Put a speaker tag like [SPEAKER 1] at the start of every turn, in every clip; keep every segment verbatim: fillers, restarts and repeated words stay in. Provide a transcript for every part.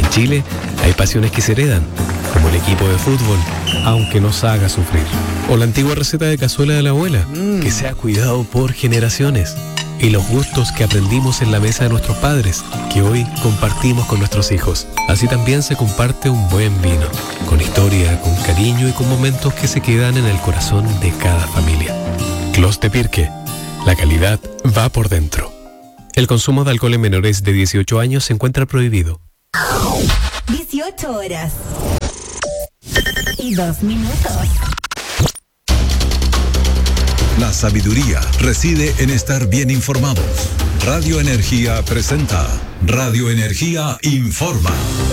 [SPEAKER 1] En Chile hay pasiones que se heredan, como el equipo de fútbol, aunque nos haga sufrir. O la antigua receta de cazuela de la abuela, mm. que se ha cuidado por generaciones. Y los gustos que aprendimos en la mesa de nuestros padres, que hoy compartimos con nuestros hijos. Así también se comparte un buen vino, con historia, con cariño y con momentos que se quedan en el corazón de cada familia. Clos de Pirque, la calidad va por dentro. El consumo de alcohol en menores de dieciocho años se encuentra prohibido.
[SPEAKER 2] dieciocho horas y dos minutos.
[SPEAKER 3] La sabiduría reside en estar bien informados. Radio Energía presenta Radio Energía Informa.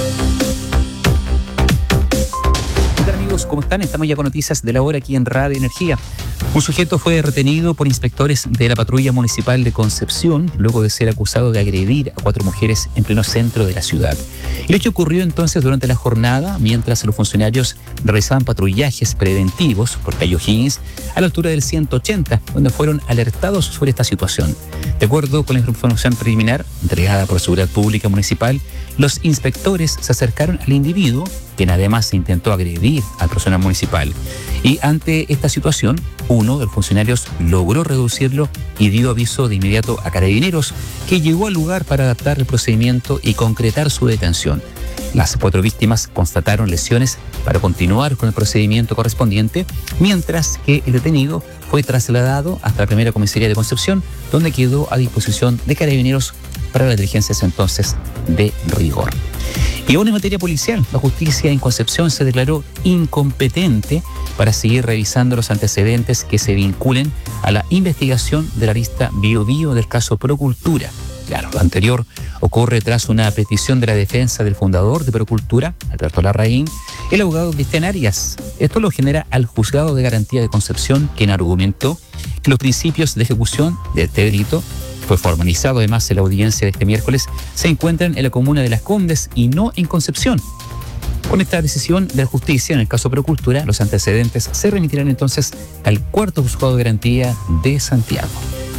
[SPEAKER 4] ¿Qué tal, amigos? ¿Cómo están? Estamos ya con noticias de la hora aquí en Radio Energía. Un sujeto fue retenido por inspectores de la patrulla municipal de Concepción luego de ser acusado de agredir a cuatro mujeres en pleno centro de la ciudad. El hecho ocurrió entonces durante la jornada mientras los funcionarios realizaban patrullajes preventivos por calle O'Higgins a la altura del ciento ochenta, donde fueron alertados sobre esta situación. De acuerdo con la información preliminar entregada por Seguridad Pública Municipal, los inspectores se acercaron al individuo, quien además se intentó agredir al personal municipal. Y ante esta situación, uno de los funcionarios logró reducirlo y dio aviso de inmediato a Carabineros, que llegó al lugar para adaptar el procedimiento y concretar su detención. Las cuatro víctimas constataron lesiones para continuar con el procedimiento correspondiente, mientras que el detenido fue trasladado hasta la primera comisaría de Concepción, donde quedó a disposición de Carabineros para las diligencias entonces de rigor. Y aún en materia policial, la justicia en Concepción se declaró incompetente para seguir revisando los antecedentes que se vinculen a la investigación de la lista Bio Bio del caso Procultura. Claro, lo anterior ocurre tras una petición de la defensa del fundador de Procultura, Alberto Larraín, el abogado Cristian Arias. Esto lo genera al Juzgado de Garantía de Concepción, quien argumentó que los principios de ejecución de este delito, fue formalizado además en la audiencia de este miércoles, se encuentran en la comuna de Las Condes y no en Concepción. Con esta decisión de la justicia en el caso Procultura, los antecedentes se remitirán entonces al cuarto Juzgado de Garantía de Santiago.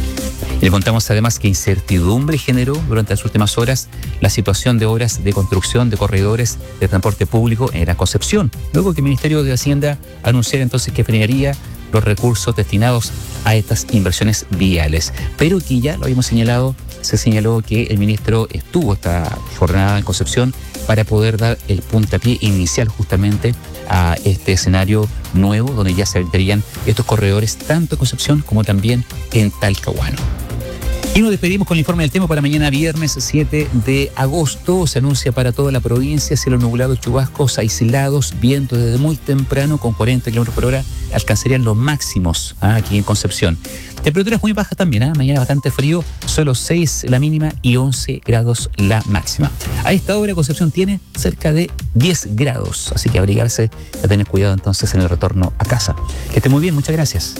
[SPEAKER 4] Y le contamos además que incertidumbre generó durante las últimas horas la situación de obras de construcción de corredores de transporte público en la Concepción, luego que el Ministerio de Hacienda anunciara entonces que frenaría los recursos destinados a estas inversiones viales. Pero que ya lo habíamos señalado, se señaló que el ministro estuvo esta jornada en Concepción para poder dar el puntapié inicial justamente a este escenario nuevo, donde ya se habilitarían estos corredores tanto en Concepción como también en Talcahuano. Y nos despedimos con el informe del tiempo para mañana viernes siete de agosto. Se anuncia para toda la provincia cielo nublado, chubascos aislados, viento desde muy temprano con cuarenta kilómetros por hora alcanzarían los máximos ¿ah? aquí en Concepción. Temperaturas muy bajas también, ¿eh? Mañana bastante frío, solo seis la mínima y once grados la máxima. A esta hora Concepción tiene cerca de diez grados, así que abrigarse y a tener cuidado entonces en el retorno a casa. Que esté muy bien, muchas gracias.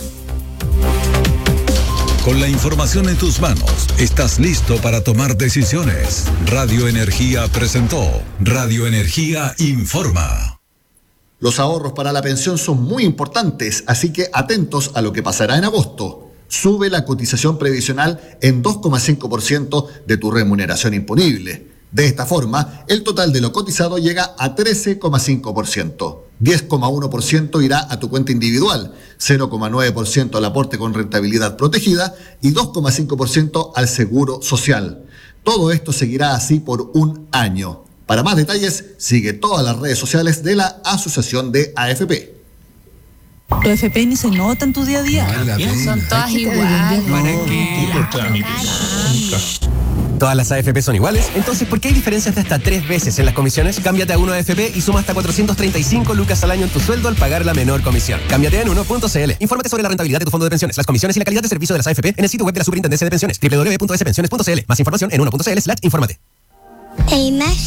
[SPEAKER 3] Con la información en tus manos, estás listo para tomar decisiones. Radio Energía presentó Radio Energía Informa.
[SPEAKER 5] Los ahorros para la pensión son muy importantes, así que atentos a lo que pasará en agosto. Sube la cotización previsional en dos coma cinco por ciento de tu remuneración imponible. De esta forma, el total de lo cotizado llega a trece coma cinco por ciento. diez coma uno por ciento irá a tu cuenta individual, cero coma nueve por ciento al aporte con rentabilidad protegida y dos coma cinco por ciento al seguro social. Todo esto seguirá así por un año. Para más detalles, sigue todas las redes sociales de la Asociación de A F P.
[SPEAKER 6] Los A F P ni se nota en tu día a día.
[SPEAKER 7] Son todas iguales.
[SPEAKER 8] ¿Para qué? Todas las A F P son iguales, entonces ¿por qué hay diferencias de hasta tres veces en las comisiones? Cámbiate a uno A F P y suma hasta cuatrocientos treinta y cinco lucas al año en tu sueldo al pagar la menor comisión. Cámbiate en uno punto c l. Infórmate sobre la rentabilidad de tu fondo de pensiones, las comisiones y la calidad de servicio de las A F P en el sitio web de la Superintendencia de Pensiones, doble u doble u doble u punto s pensiones punto c l. Más información en uno punto c l slash infórmate.
[SPEAKER 9] E I M A